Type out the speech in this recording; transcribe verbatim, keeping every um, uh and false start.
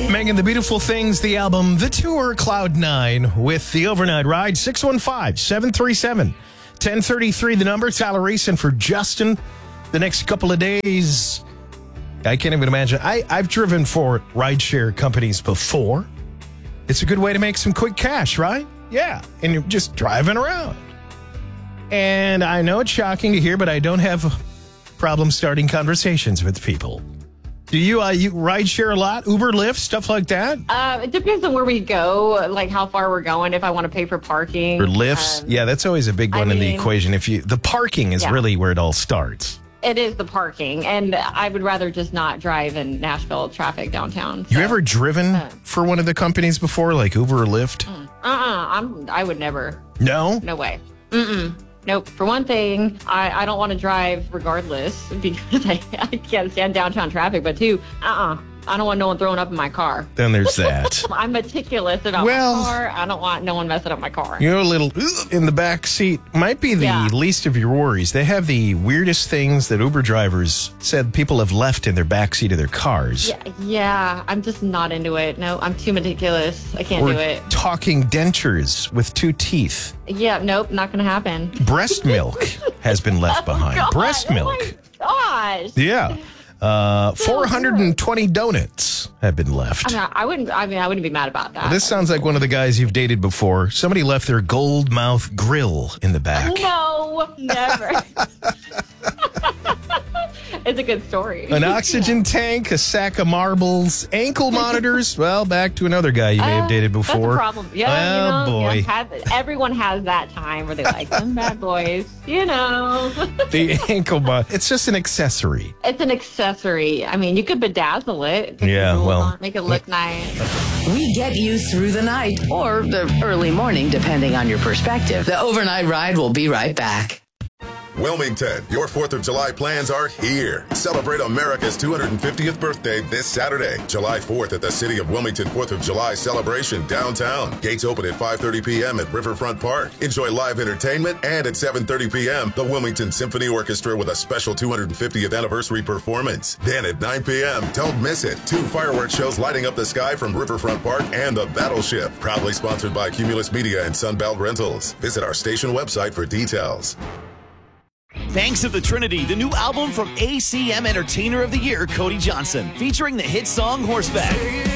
Megan, the Beautiful Things, the album, the tour, Cloud Nine, with the overnight ride. six one five, seven three seven, one oh three three, the number. Tyler Racing for Justin the next couple of days. I can't even imagine. I, I've driven for rideshare companies before. It's a good way to make some quick cash, right? Yeah. And you're just driving around. And I know it's shocking to hear, but I don't have a problem starting conversations with people. Do you, uh, you ride share a lot? Uber, Lyft, stuff like that? Uh, it depends on where we go, like how far we're going, if I want to pay for parking. Or Lyfts? Um, yeah, that's always a big one I in mean, the equation. If you, the parking is yeah. really where it all starts. It is the parking, and I would rather just not drive in Nashville traffic downtown. So. You ever driven uh, for one of the companies before, like Uber or Lyft? Uh-uh, I'm, I would never. No? No way. Mm-mm. Nope. For one thing, I, I don't want to drive regardless because I, I can't stand downtown traffic. But two, uh-uh. I don't want no one throwing up in my car. Then there's that. I'm meticulous about well, my car. I don't want no one messing up my car. You know, a little in the back seat might be the yeah. least of your worries. They have the weirdest things that Uber drivers said people have left in their back seat of their cars. Yeah, yeah. I'm just not into it. No, I'm too meticulous. I can't or do it. Talking dentures with two teeth. Yeah, nope, not going to happen. Breast milk has been left oh, behind. God. Breast milk. Oh, my gosh. Yeah. Uh, four hundred twenty donuts have been left. I mean, I wouldn't. I mean, I wouldn't be mad about that. Well, this sounds like one of the guys you've dated before. Somebody left their gold mouth grill in the back. No, never. It's a good story. An oxygen tank, a sack of marbles, ankle monitors. Well, back to another guy you may uh, have dated before. That's a problem. Yeah, oh, you know, boy. Yeah, have, everyone has that time where they like them bad boys, you know. The ankle monitor. It's just an accessory. It's an accessory. I mean, you could bedazzle it. Yeah, well. On, make it look nice. We get you through the night or the early morning, depending on your perspective. The overnight ride will be right back. Wilmington, your fourth of July plans are here. Celebrate America's two hundred fiftieth birthday this Saturday, July fourth at the City of Wilmington fourth of July celebration downtown. Gates open at five thirty p.m. at Riverfront Park. Enjoy live entertainment, and at seven thirty p.m., the Wilmington Symphony Orchestra with a special two hundred fiftieth anniversary performance. Then at nine p.m., don't miss it. Two fireworks shows lighting up the sky from Riverfront Park and the Battleship. Proudly sponsored by Cumulus Media and Sunbelt Rentals. Visit our station website for details. Banks of the Trinity, the new album from A C M Entertainer of the Year, Cody Johnson, featuring the hit song Horseback.